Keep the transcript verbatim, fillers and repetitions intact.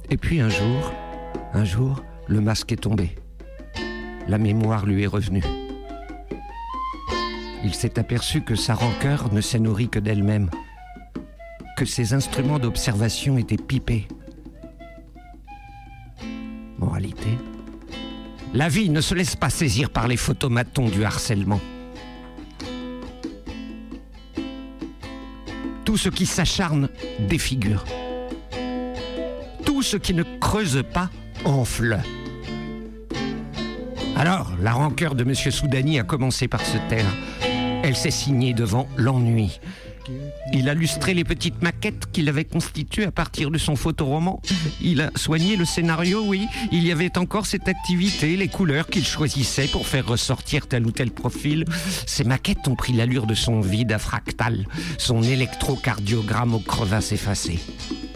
Et puis un jour, un jour, le masque est tombé. La mémoire lui est revenue. Il s'est aperçu que sa rancœur ne s'est nourrie que d'elle-même, que ses instruments d'observation étaient pipés. Moralité, la vie ne se laisse pas saisir par les photomatons du harcèlement. Tout ce qui s'acharne défigure. Tout ce qui ne creuse pas enfle. Alors, la rancœur de M. Soudani a commencé par se taire. Elle s'est signée devant l'ennui. Il a lustré les petites maquettes qu'il avait constituées à partir de son photoroman. Il a soigné le scénario, oui. Il y avait encore cette activité, les couleurs qu'il choisissait pour faire ressortir tel ou tel profil. Ces maquettes ont pris l'allure de son vide à fractal, son électrocardiogramme aux crevasses effacées.